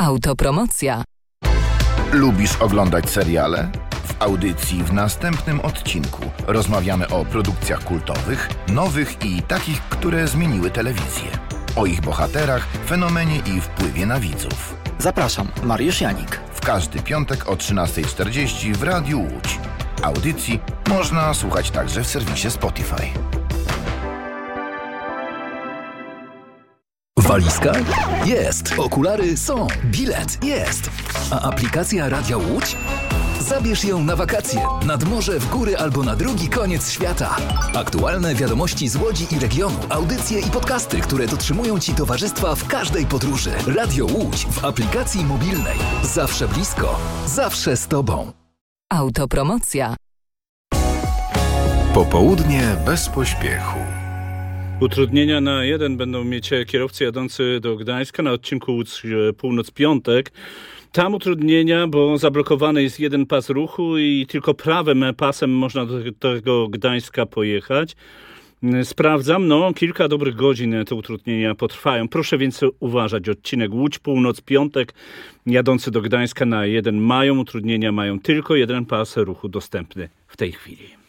Autopromocja. Lubisz oglądać seriale? W audycji w następnym odcinku rozmawiamy o produkcjach kultowych, nowych i takich, które zmieniły telewizję. O ich bohaterach, fenomenie i wpływie na widzów. Zapraszam, Mariusz Janik. W każdy piątek o 13:40 w Radiu Łódź. Audycji można słuchać także w serwisie Spotify. Walizka? Jest. Okulary są. Bilet? Jest. A aplikacja Radia Łódź? Zabierz ją na wakacje, nad morze, w góry albo na drugi koniec świata. Aktualne wiadomości z Łodzi i regionu, audycje i podcasty, które dotrzymują Ci towarzystwa w każdej podróży. Radio Łódź w aplikacji mobilnej. Zawsze blisko, zawsze z Tobą. Autopromocja. Popołudnie bez pośpiechu. Utrudnienia na A1 będą mieć kierowcy jadący do Gdańska na odcinku Łódź Północ-Piątek. Tam utrudnienia, bo zablokowany jest jeden pas ruchu i tylko prawym pasem można do tego Gdańska pojechać. Sprawdzam, kilka dobrych godzin te utrudnienia potrwają. Proszę więc uważać. Odcinek Łódź Północ-Piątek jadący do Gdańska na A1 mają utrudnienia, mają tylko jeden pas ruchu dostępny w tej chwili.